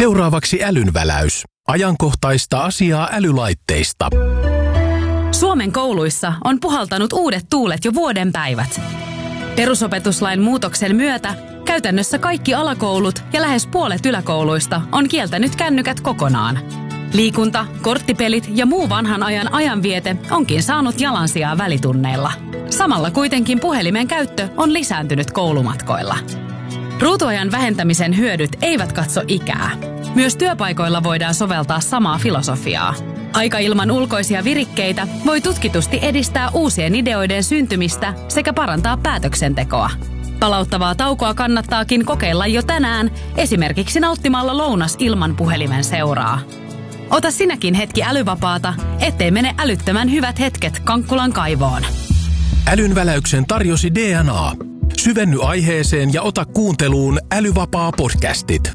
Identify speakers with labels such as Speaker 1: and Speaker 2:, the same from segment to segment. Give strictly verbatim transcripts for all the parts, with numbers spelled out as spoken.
Speaker 1: Seuraavaksi älynväläys. Ajankohtaista asiaa älylaitteista.
Speaker 2: Suomen kouluissa on puhaltanut uudet tuulet jo vuoden päivät. Perusopetuslain muutoksen myötä käytännössä kaikki alakoulut ja lähes puolet yläkouluista on kieltänyt kännykät kokonaan. Liikunta, korttipelit ja muu vanhan ajan ajanviete onkin saanut jalansijaa välitunneilla. Samalla kuitenkin puhelimen käyttö on lisääntynyt koulumatkoilla. Ruutuajan vähentämisen hyödyt eivät katso ikää. Myös työpaikoilla voidaan soveltaa samaa filosofiaa. Aika ilman ulkoisia virikkeitä voi tutkitusti edistää uusien ideoiden syntymistä sekä parantaa päätöksentekoa. Palauttavaa taukoa kannattaakin kokeilla jo tänään, esimerkiksi nauttimalla lounas ilman puhelimen seuraa. Ota sinäkin hetki älyvapaata, ettei mene älyttömän hyvät hetket Kankkulan kaivoon.
Speaker 1: Älynväläyksen tarjosi D N A. Syvenny aiheeseen ja ota kuunteluun älyvapaa podcastit.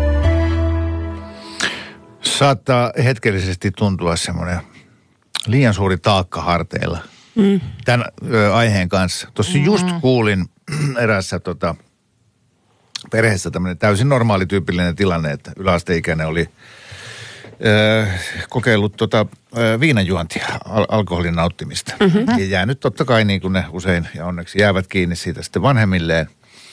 Speaker 3: Saattaa hetkellisesti tuntua semmoinen liian suuri taakka harteilla mm. tämän ö, aiheen kanssa. Tuossa mm. just kuulin erässä tota, perheessä tämmöinen täysin normaali tyypillinen tilanne, että yläasteikäinen oli ö, kokeillut tota, ö, viinanjuontia, al- alkoholin nauttimista. Mm-hmm. Ja jäänyt totta kai niin kuin ne usein ja onneksi jäävät kiinni siitä sitten vanhemmilleen.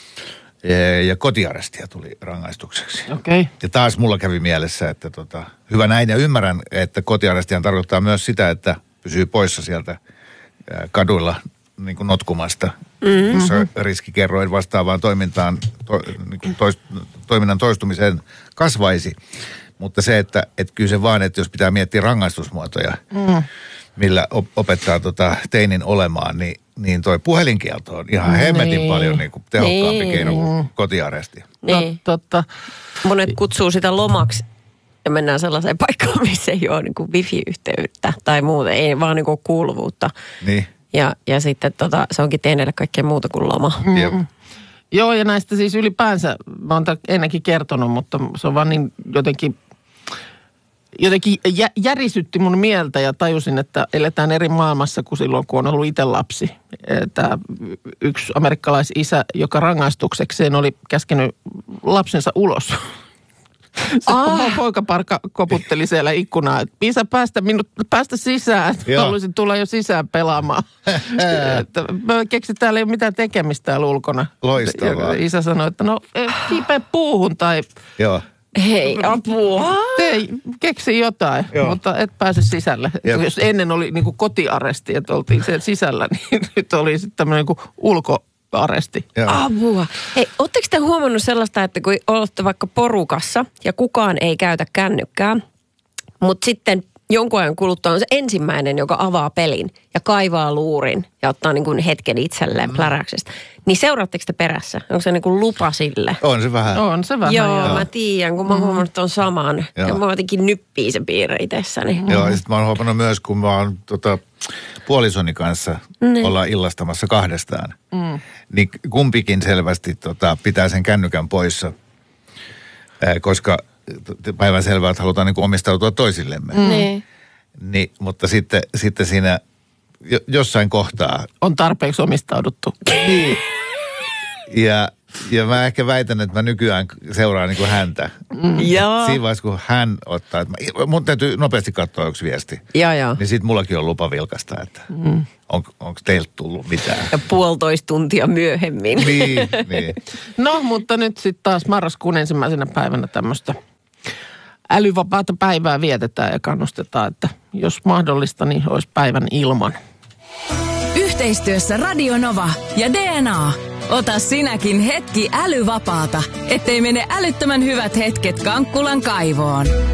Speaker 3: Ja kotiarestia tuli rangaistukseksi.
Speaker 4: Okay.
Speaker 3: Ja taas mulla kävi mielessä, että tota, hyvä näin ja ymmärrän, että kotiarestihan tarkoittaa myös sitä, että pysyy poissa sieltä kaduilla niin kuin notkumasta, mm-hmm. jossa riskikerroin vastaavaan toimintaan, to, niin kuin toist, toiminnan toistumiseen kasvaisi. Mutta se, että et kyllä se vaan, että jos pitää miettiä rangaistusmuotoja, mm. millä op- opettaa tota teinin olemaan, niin niin toi puhelinkielto on ihan hemmetin niin. paljon niin kuin tehokkaampi niin. keino kuin kotiaresti.
Speaker 5: Niin.
Speaker 4: Totta.
Speaker 5: Monet kutsuu sitä lomaksi ja mennään sellaiseen paikkaan, missä ei ole niin kuin wifi-yhteyttä tai muuta, ei vaan niin kuin kuuluvuutta.
Speaker 3: Niin.
Speaker 5: Ja, ja sitten tota, se onkin teineille kaikkea muuta kuin loma.
Speaker 4: Mm. Joo, ja näistä siis ylipäänsä, mä oon ennenkin kertonut, mutta se on vaan niin jotenkin... Jotenkin jä, järisytti mun mieltä ja tajusin, että eletään eri maailmassa kuin silloin, kun on ollut itse lapsi. Tämä yksi amerikkalaisisä, joka rangaistuksekseen oli käskenyt lapsensa ulos. Se ah. poikaparka koputteli siellä ikkunaa, että Pisa, päästä minut, päästä sisään. Haluaisin tulla jo sisään pelaamaan. Mä keksin, täällä ei ole mitään tekemistä täällä ulkona.
Speaker 3: Loistavaa.
Speaker 4: Ja isä sanoi, että no kiipeä puuhun tai...
Speaker 3: Joo.
Speaker 5: Hei, apua.
Speaker 4: Tee, keksi jotain, Joo. mutta et pääse sisälle. Jep. Jos ennen oli niin kuin kotiaresti, että oltiin siellä sisällä, niin nyt oli sitten tämmöinen niin kuin ulkoaresti.
Speaker 3: Joo.
Speaker 5: Apua. Hei, ootteko te huomannut sellaista, että kun olette vaikka porukassa ja kukaan ei käytä kännykkää, mutta sitten jonkun ajan kuluttua on se ensimmäinen, joka avaa pelin ja kaivaa luurin ja ottaa niin kuin hetken itselleen mm. pläräyksestä. Niin seuraatteko te perässä? Onko se niin kuin lupa sille?
Speaker 3: On se vähän.
Speaker 4: On se vähän,
Speaker 5: joo.
Speaker 4: joo.
Speaker 5: Mä tiedän, kun mä oon mm. huomannut ton saman. Joo. Ja mä jotenkin nyppii se piirre itsessäni.
Speaker 3: Mm. Joo, ja sitten mä oon huomannut myös, kun mä oon tota, puolisoni kanssa mm. ollaan illastamassa kahdestaan. Mm. Niin kumpikin selvästi tota, pitää sen kännykän poissa, äh, koska päivän selvää, että halutaan niin kuin omistautua toisillemme.
Speaker 5: Mm. Niin.
Speaker 3: Niin, mutta sitten, sitten siinä jo, jossain kohtaa...
Speaker 4: On tarpeeksi omistauduttu.
Speaker 3: Niin. Ja, ja mä ehkä väitän, että mä nykyään seuraan niin kuin häntä.
Speaker 5: Mm. Joo.
Speaker 3: Siinä vaiheessa, kun hän ottaa... Että mä, mun täytyy nopeasti katsoa yksi viesti.
Speaker 5: Joo, joo.
Speaker 3: Niin sit mullakin on lupa vilkaista, että mm. on, onko teiltä tullut mitään.
Speaker 5: Ja puolitoista tuntia myöhemmin.
Speaker 3: Niin, niin.
Speaker 4: No, mutta nyt sitten taas marraskuun ensimmäisenä päivänä tämmöistä älyvapaata päivää vietetään ja kannustetaan, että jos mahdollista, niin olisi päivän ilman.
Speaker 6: Yhteistyössä Radio Nova ja D N A. Ota sinäkin hetki älyvapaata, ettei mene älyttömän hyvät hetket Kankkulan kaivoon.